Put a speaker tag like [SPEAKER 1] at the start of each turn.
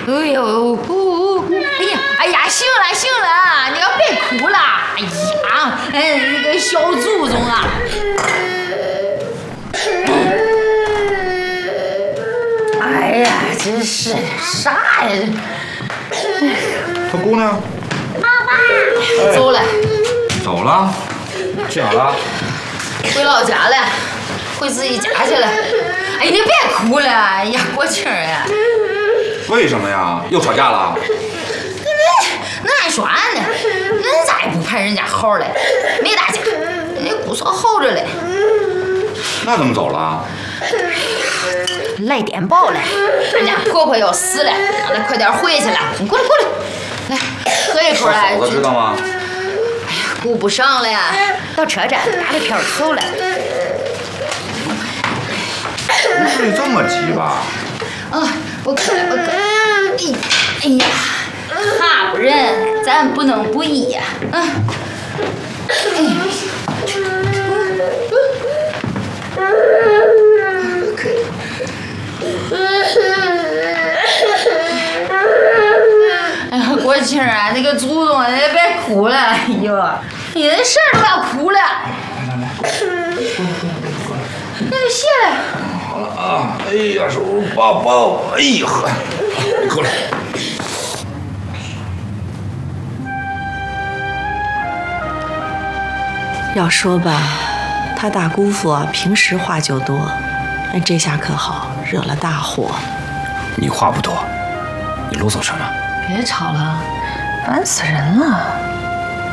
[SPEAKER 1] 哎呦，哎呀，行了，你要别哭了。哎呀，那个小祖宗啊！哎呀，真是啥呀？
[SPEAKER 2] 他姑娘，
[SPEAKER 1] 妈妈走了，
[SPEAKER 2] 去哪儿了？
[SPEAKER 1] 回老家了，回自己家去了。哎，你别哭了，哎呀，国庆呀！
[SPEAKER 2] 为什么呀？又吵架了？
[SPEAKER 1] 那还说俺呢？恁咋也不盼人家好嘞？没打架，人家姑嫂好着嘞。
[SPEAKER 2] 那怎么走了？
[SPEAKER 1] 来电报了，俺家婆婆要死了，让她快点回去了。你过来，来喝一口来。
[SPEAKER 2] 嫂子知道吗？
[SPEAKER 1] 哎呀，顾不上了呀，到车站打了票走了。
[SPEAKER 2] 不至于这么急吧？
[SPEAKER 1] 我渴了。哎呀，哈不人，咱不能不依呀。哎呀，国庆啊，那个祖宗也别哭了，哎呦，你那事儿都要哭了。来，那就歇了。
[SPEAKER 2] 好了啊！哎呀，手抱，哎呀呵，你过来。
[SPEAKER 3] 要说吧，他大姑父啊，平时话就多，但这下可好，惹了大祸。
[SPEAKER 4] 你话不多，你啰嗦什么？
[SPEAKER 5] 别吵了，烦死人了。